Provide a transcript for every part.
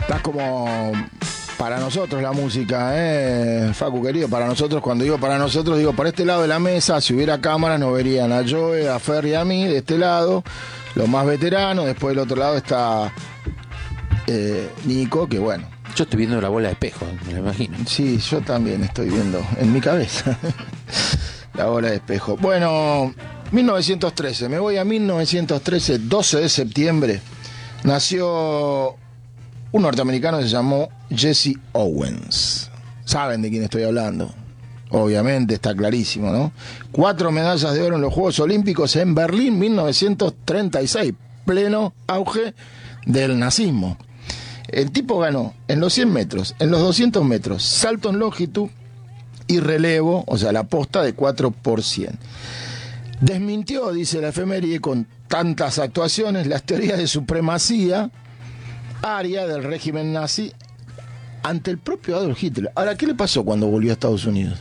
Estás como para nosotros la música, Facu querido, para nosotros, cuando digo para nosotros, digo para este lado de la mesa, si hubiera cámaras nos verían a Joe, a Fer y a mí, de este lado, los más veteranos, después del otro lado está Nico, que bueno. Yo estoy viendo la bola de espejo, me lo imagino. Sí, yo también estoy viendo en mi cabeza la bola de espejo. Bueno, 1913, me voy a 1913, 12 de septiembre, nació un norteamericano que se llamó Jesse Owens. ¿Saben de quién estoy hablando? Obviamente, está clarísimo, ¿no? 4 medallas de oro en los Juegos Olímpicos en Berlín, 1936, pleno auge del nazismo. El tipo ganó en los 100 metros, en los 200 metros, salto en longitud y relevo, o sea, la posta de 4x100. Desmintió, dice la efeméride, con tantas actuaciones, las teorías de supremacía aria del régimen nazi ante el propio Adolf Hitler. Ahora, ¿qué le pasó cuando volvió a Estados Unidos?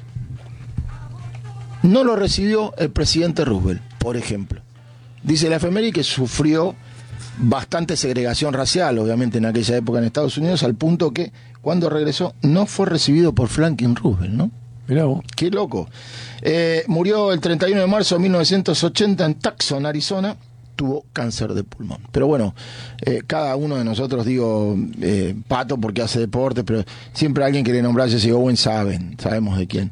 No lo recibió el presidente Roosevelt, por ejemplo. Dice la efeméride que sufrió bastante segregación racial, obviamente, en aquella época en Estados Unidos, al punto que cuando regresó no fue recibido por Franklin Roosevelt, ¿no? Mirá vos. Qué loco. Murió el 31 de marzo de 1980 en Tucson, Arizona. Tuvo cáncer de pulmón. Pero bueno, cada uno de nosotros, digo, Pato porque hace deporte, pero siempre alguien que le nombra a Jesse Owens sabemos de quién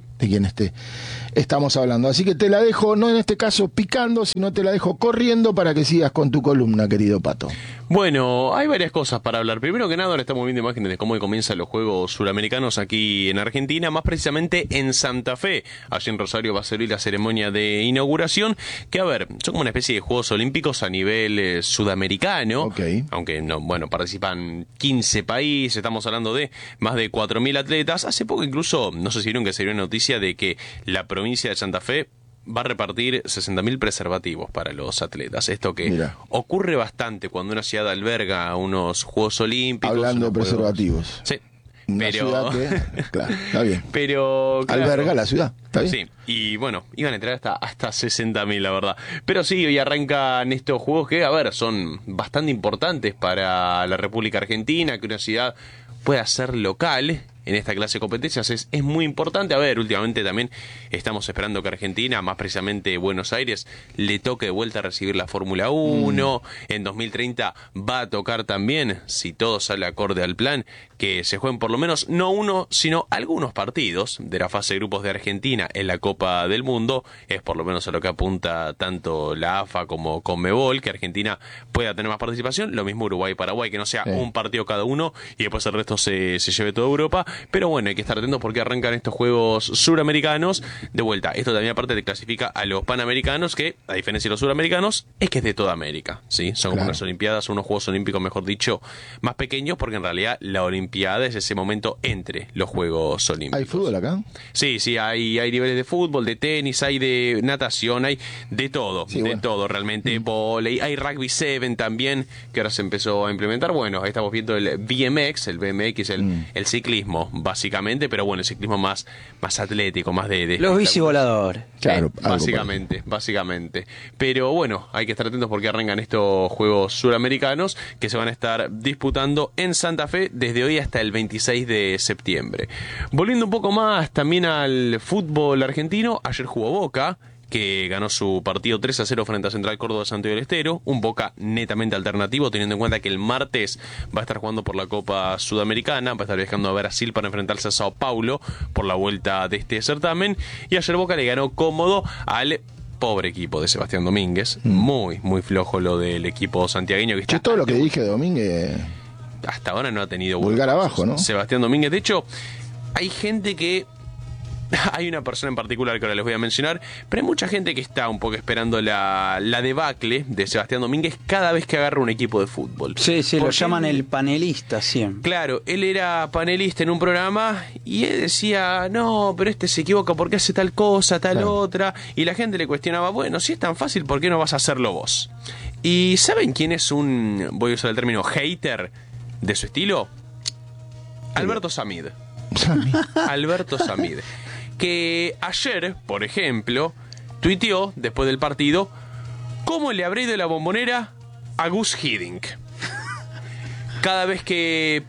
estamos hablando. Así que te la dejo, no en este caso picando, sino te la dejo corriendo para que sigas con tu columna, querido Pato. Bueno, hay varias cosas para hablar. Primero que nada, ahora estamos viendo imágenes de cómo comienzan los Juegos Suramericanos aquí en Argentina, más precisamente en Santa Fe. Allí en Rosario va a ser hoy la ceremonia de inauguración, que a ver, son como una especie de Juegos Olímpicos a nivel sudamericano. Okay. Aunque no, bueno, participan 15 países, estamos hablando de más de 4.000 atletas. Hace poco incluso, no sé si vieron que se dio una noticia de que la provincia de Santa Fe va a repartir 60.000 preservativos para los atletas. Esto que ocurre bastante cuando una ciudad alberga unos Juegos Olímpicos. Hablando de preservativos. Sí. Una pero ciudad que, claro, está bien. Pero claro, alberga la ciudad, está bien. Sí, y bueno, iban a entrar hasta 60.000, la verdad. Pero sí, hoy arrancan estos juegos que, a ver, son bastante importantes para la República Argentina, que una ciudad pueda ser local en esta clase de competencias es muy importante. A ver, últimamente también estamos esperando que Argentina, más precisamente Buenos Aires, le toque de vuelta a recibir la Fórmula 1. En 2030 va a tocar también, si todo sale acorde al plan, que se jueguen por lo menos no uno, sino algunos partidos de la fase de grupos de Argentina en la Copa del Mundo. Es por lo menos a lo que apunta tanto la AFA como Conmebol, que Argentina pueda tener más participación. Lo mismo Uruguay-Paraguay, que no sea un partido cada uno y después el resto se lleve toda Europa. Pero bueno, hay que estar atentos porque arrancan estos Juegos Suramericanos. De vuelta, esto también aparte te clasifica a los Panamericanos, que a diferencia de los Suramericanos, es que es de toda América, ¿sí? Son como unas Olimpiadas, unos Juegos Olímpicos, mejor dicho, más pequeños, porque en realidad la Olimpiada es ese momento entre los Juegos Olímpicos. ¿Hay fútbol acá? Sí, hay niveles de fútbol, de tenis, hay de natación, hay de todo, todo realmente, vóley, hay rugby 7 también, que ahora se empezó a implementar. Bueno, ahí estamos viendo el BMX, el ciclismo, básicamente, pero bueno, el ciclismo más atlético, más de los bicivoladores. Claro, básicamente. Pero bueno, hay que estar atentos porque arrancan estos Juegos Suramericanos que se van a estar disputando en Santa Fe desde hoy hasta el 26 de septiembre. Volviendo un poco más también al fútbol argentino, ayer jugó Boca, que ganó su partido 3-0 frente a Central Córdoba de Santiago del Estero, un Boca netamente alternativo, teniendo en cuenta que el martes va a estar jugando por la Copa Sudamericana, va a estar viajando a Brasil para enfrentarse a Sao Paulo por la vuelta de este certamen, y ayer Boca le ganó cómodo al pobre equipo de Sebastián Domínguez, muy flojo lo del equipo santiagueño, que está... Yo todo lo que dije de Domínguez... Hasta ahora no ha tenido... Vulgar abajo, ¿no? Sebastián Domínguez, de hecho, hay gente que... Hay una persona en particular que ahora les voy a mencionar, pero hay mucha gente que está un poco esperando la debacle de Sebastián Domínguez cada vez que agarra un equipo de fútbol. Sí, lo llaman el panelista siempre. Claro, él era panelista en un programa y él decía, no, pero este se equivoca porque hace tal cosa, tal otra, y la gente le cuestionaba, bueno, si es tan fácil, ¿por qué no vas a hacerlo vos? ¿Y saben quién es voy a usar el término, hater de su estilo? Alberto Samid. Alberto Samid, que ayer, por ejemplo, tuiteó después del partido cómo le habrá ido la Bombonera a Gus Hiddink. cada vez que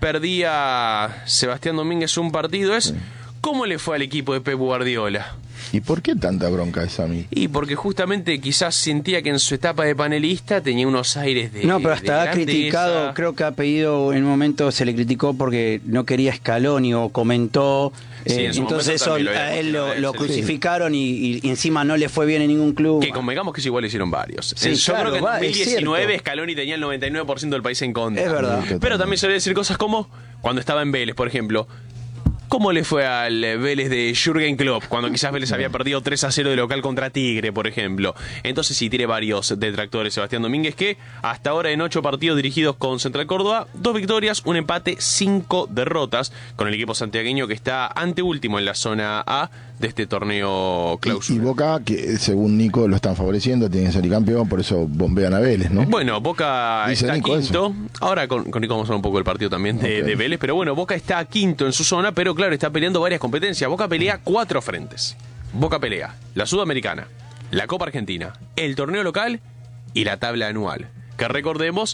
perdía Sebastián Domínguez un partido es ¿cómo le fue al equipo de Pep Guardiola? ¿Y por qué tanta bronca esa a mí? Y porque justamente quizás sentía que en su etapa de panelista tenía unos aires de No, pero hasta de ha grandeza. criticado, creo que ha pedido, en un momento se le criticó porque no quería Scaloni o comentó, Sí, en su entonces momento eso también lo a él habíamos lo hablado, crucificaron y encima no le fue bien en ningún club. Que convengamos que eso igual lo hicieron varios. Sí, Yo claro, creo que en es 2019 cierto. Scaloni tenía el 99% del país en contra. Es verdad. Pero también se debe decir cosas como cuando estaba en Vélez, por ejemplo. ¿Cómo le fue al Vélez de Jürgen Klopp cuando quizás Vélez había perdido 3-0 de local contra Tigre, por ejemplo? Entonces sí, tiene varios detractores Sebastián Domínguez, que hasta ahora en 8 partidos dirigidos con Central Córdoba, 2 victorias, un empate, 5 derrotas, con el equipo santiagueño que está anteúltimo en la zona A de este torneo Y clausura. Boca, que según Nico lo están favoreciendo, tiene que salir campeón, por eso bombean a Vélez, ¿no? Bueno, Boca Dice está Nico quinto. Ahora con Nico vamos a hablar un poco del partido también de Vélez. Pero bueno, Boca está quinto en su zona, pero claro, está peleando varias competencias. Boca pelea 4 frentes. Boca pelea la Sudamericana, la Copa Argentina, el torneo local y la tabla anual. Que recordemos,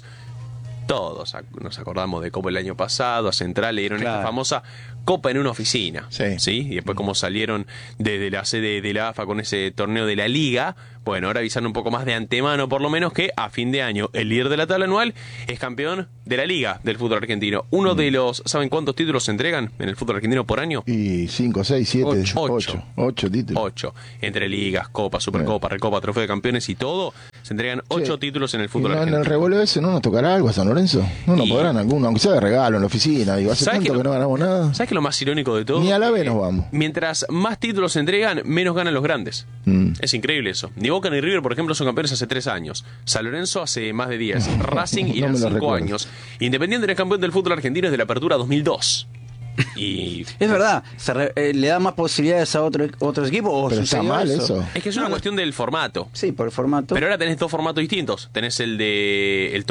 todos nos acordamos de cómo el año pasado a Central le dieron esta Claro. famosa Copa en una oficina. Sí. Y después cómo salieron desde la sede de la AFA con ese torneo de la Liga. Bueno, ahora avisaron un poco más de antemano, por lo menos, que a fin de año el líder de la tabla anual es campeón de la Liga del fútbol argentino. Uno de los, ¿saben cuántos títulos se entregan en el fútbol argentino por año? Y 5, 6, 7, Ocho. 8 títulos. 8. Entre ligas, Copa, Supercopa, Recopa, Trofeo de Campeones y todo, se entregan 8 títulos en el ¿Y fútbol no, en argentino. el revuelo ese no nos tocará algo a San Lorenzo? No nos Y- podrán alguno, aunque sea de regalo en la oficina. Digo, hace ¿Sabes tanto que que no ganamos nada. ¿Sabes qué es lo más irónico de todo? Ni a la B nos vamos. Mientras más títulos se entregan, menos ganan los grandes. Es increíble eso. Ni Boca ni River, por ejemplo, son campeones hace 3 años. San Lorenzo hace más de 10. Racing No irán me lo 5 recuerdo. años. Independiente es campeón del fútbol argentino desde la apertura 2002. Y Es verdad, le da más posibilidades a otros equipos. O Pero está sucedió mal eso. es que es una cuestión del formato. Sí, por el formato. Pero ahora tenés 2 formatos distintos. Tenés el de el